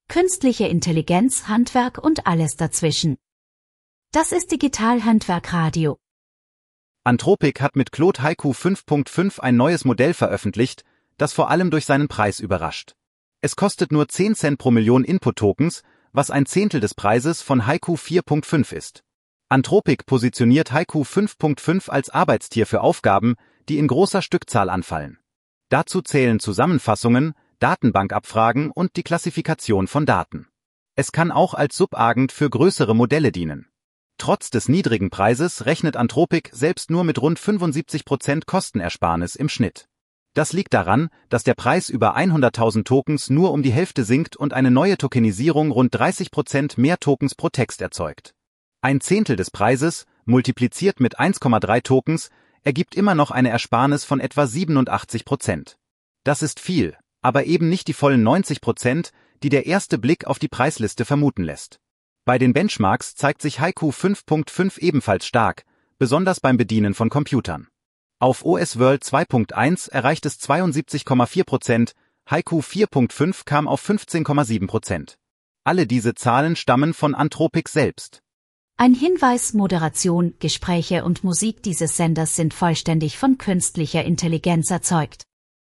künstliche Intelligenz, Handwerk und alles dazwischen. Das ist Digital Handwerk Radio. Anthropic hat mit Claude Haiku 5.5 ein neues Modell veröffentlicht, das vor allem durch seinen Preis überrascht. Es kostet nur 10 Cent pro Million Input-Tokens, was ein Zehntel des Preises von Haiku 4.5 ist. Anthropic positioniert Haiku 5.5 als Arbeitstier für Aufgaben, die in großer Stückzahl anfallen. Dazu zählen Zusammenfassungen, Datenbankabfragen und die Klassifikation von Daten. Es kann auch als Subagent für größere Modelle dienen. Trotz des niedrigen Preises rechnet Anthropic selbst nur mit rund 75% Kostenersparnis im Schnitt. Das liegt daran, dass der Preis über 100.000 Tokens nur um die Hälfte sinkt und eine neue Tokenisierung rund 30% mehr Tokens pro Text erzeugt. Ein Zehntel des Preises, multipliziert mit 1,3 Tokens, ergibt immer noch eine Ersparnis von etwa 87%. Das ist viel, aber eben nicht die vollen 90%, die der erste Blick auf die Preisliste vermuten lässt. Bei den Benchmarks zeigt sich Haiku 5.5 ebenfalls stark, besonders beim Bedienen von Computern. Auf OS World 2.1 erreicht es 72,4%, Haiku 4.5 kam auf 15,7%. Alle diese Zahlen stammen von Anthropic selbst. Ein Hinweis: Moderation, Gespräche und Musik dieses Senders sind vollständig von künstlicher Intelligenz erzeugt.